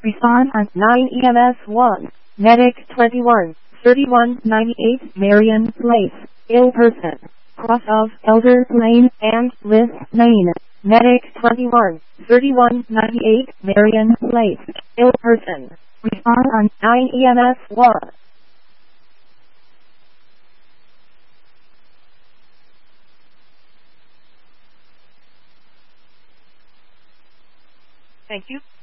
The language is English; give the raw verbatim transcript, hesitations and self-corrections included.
Respond on nine E M S one. Medic twenty-one, thirty-one ninety-eight Marion Place. Ill person. Cross of Elder Lane and Liz Lane. Medic twenty-one, thirty-one ninety-eight Marion Place. Ill person. Respond on nine E M S one. Thank you.